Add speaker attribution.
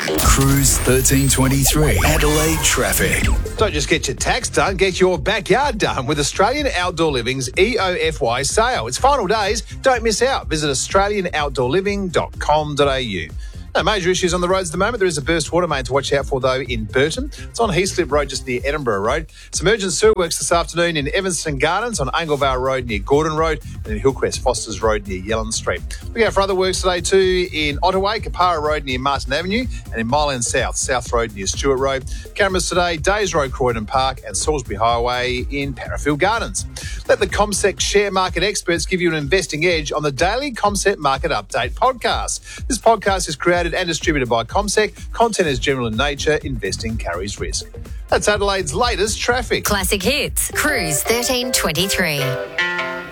Speaker 1: Cruise 1323, Adelaide traffic.
Speaker 2: Don't just get your tax done, get your backyard done with Australian Outdoor Living's EOFY sale. It's final days. Don't miss out. Visit australianoutdoorliving.com.au. No major issues on the roads at the moment. There is a burst water main to watch out for, though, in Burton. It's on Heathcliff Road, just near Edinburgh Road. Some urgent sewer works this afternoon in Evanston Gardens, on Anglevale Road near Gordon Road, and in Hillcrest Fosters Road near Yellen Street. We go for other works today, too, in Ottaway, Kapara Road near Martin Avenue, and in Milan South, South Road near Stewart Road. Cameras today, Days Road, Croydon Park, and Salisbury Highway in Parafield Gardens. Let the CommSec share market experts give you an investing edge on the daily CommSec Market Update podcast. This podcast is created and distributed by CommSec. Content is general in nature. Investing carries risk. That's Adelaide's latest traffic.
Speaker 3: Classic Hits, Cruise 1323.